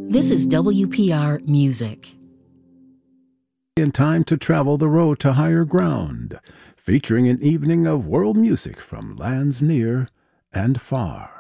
This is WPR Music. In time to travel the road to higher ground, featuring an evening of world music from lands near and far.